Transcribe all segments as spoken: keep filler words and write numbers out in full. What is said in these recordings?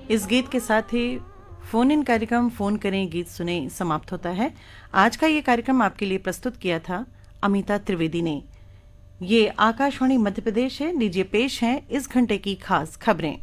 इस गीत के साथ ही फोन इन कार्यक्रम फोन करें गीत सुने समाप्त होता है। आज का ये कार्यक्रम आपके लिए प्रस्तुत किया था अमिता त्रिवेदी ने। ये आकाशवाणी मध्य प्रदेश है। लीजिए पेश है इस घंटे की खास खबरें।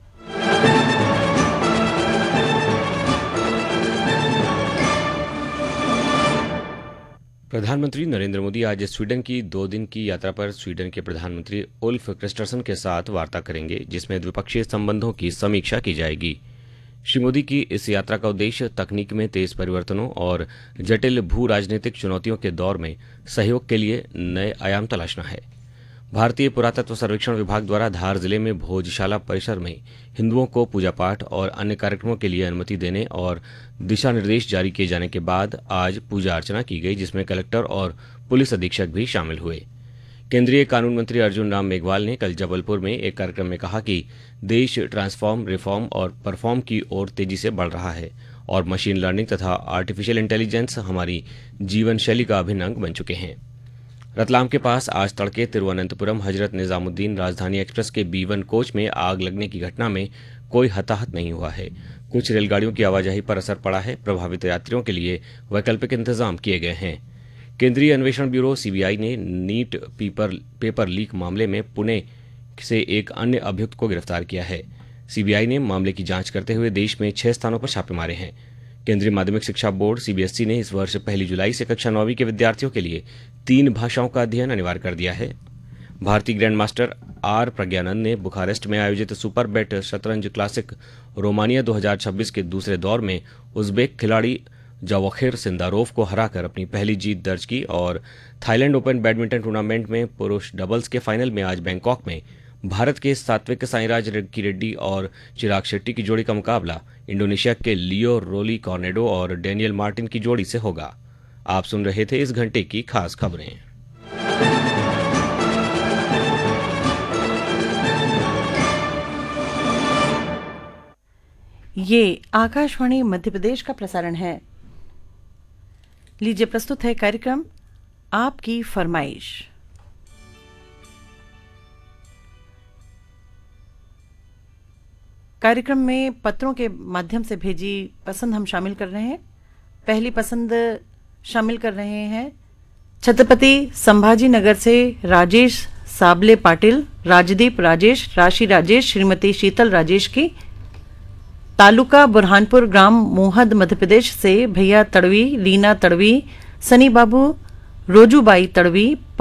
प्रधानमंत्री नरेंद्र मोदी आज स्वीडन की दो दिन की यात्रा पर स्वीडन के प्रधानमंत्री उल्फ क्रिस्टरसन के साथ वार्ता करेंगे, जिसमें द्विपक्षीय संबंधों की समीक्षा की जाएगी। श्री मोदी की इस यात्रा का उद्देश्य तकनीक में तेज परिवर्तनों और जटिल भू राजनीतिक चुनौतियों के दौर में सहयोग के लिए नए आयाम तलाशना है। भारतीय पुरातत्व सर्वेक्षण विभाग द्वारा धार जिले में भोजशाला परिसर में हिंदुओं को पूजा पाठ और अन्य कार्यक्रमों के लिए अनुमति देने और दिशा निर्देश जारी किए जाने के बाद आज पूजा अर्चना की गई, जिसमें कलेक्टर और पुलिस अधीक्षक भी शामिल हुए। केंद्रीय कानून मंत्री अर्जुन राम मेघवाल ने कल जबलपुर में एक कार्यक्रम में कहा कि देश ट्रांसफॉर्म, रिफॉर्म और परफॉर्म की ओर तेजी से बढ़ रहा है और मशीन लर्निंग तथा आर्टिफिशियल इंटेलिजेंस हमारी जीवन शैली का अभिन्न अंग बन चुके हैं। रतलाम के पास आज तड़के तिरुवनंतपुरम हजरत निजामुद्दीन राजधानी एक्सप्रेस के बी वन कोच में आग लगने की घटना में कोई हताहत नहीं हुआ है। कुछ रेलगाड़ियों की आवाजाही पर असर पड़ा है। प्रभावित यात्रियों के लिए वैकल्पिक इंतजाम किए गए हैं। केंद्रीय अन्वेषण ब्यूरो सीबीआई ने नीट पेपर पेपर लीक मामले में पुणे से एक अन्य अभियुक्त को गिरफ्तार किया है। सीबीआई ने मामले की जांच करते हुए देश में छह स्थानों पर छापे मारे हैं। केंद्रीय माध्यमिक शिक्षा बोर्ड सीबीएसई ने इस वर्ष पहली जुलाई से कक्षा नौवीं के विद्यार्थियों के लिए तीन भाषाओं का अध्ययन अनिवार्य कर दिया है। भारतीय ग्रैंड मास्टर आर प्रज्ञानंद ने बुखारेस्ट में आयोजित सुपर बेट शतरंज क्लासिक रोमानिया दो हज़ार छब्बीस के दूसरे दौर में उज्बेक खिलाड़ी जावोखिर सिंदारोव को हराकर अपनी पहली जीत दर्ज की और थाईलैंड ओपन बैडमिंटन टूर्नामेंट में पुरुष डबल्स के फाइनल में आज बैंकॉक में भारत के सात्विक साईराज की रेड्डी और चिराग शेट्टी की जोड़ी का मुकाबला इंडोनेशिया के लियो रोली कॉर्नेडो और डेनियल मार्टिन की जोड़ी से होगा। आप सुन रहे थे इस घंटे की खास खबरें। ये आकाशवाणी मध्य प्रदेश का प्रसारण है। लीजिए प्रस्तुत है कार्यक्रम आपकी फरमाइश। कार्यक्रम में पत्रों के माध्यम से भेजी पसंद हम शामिल कर रहे हैं। पहली पसंद शामिल कर रहे हैं छत्रपति संभाजी नगर से राजेश साबले पाटिल, राजदीप राजेश, राशि राजेश, श्रीमती शीतल राजेश की। तालुका बुरहानपुर, ग्राम मोहद, मध्य प्रदेश से भैया तड़वी, लीना तड़वी, सनी बाबू, रोजूबाई तड़वी,